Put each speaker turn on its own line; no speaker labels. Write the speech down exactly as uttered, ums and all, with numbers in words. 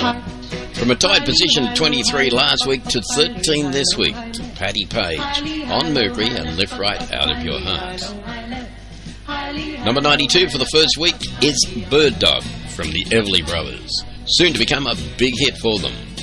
From a tied position of twenty-three last week to thirteen this week, Paddy Page on Mercury and Left Right Out of Your Heart. Number ninety-two for the first week is Bird Dog from the Everly Brothers, soon to become a big hit for them.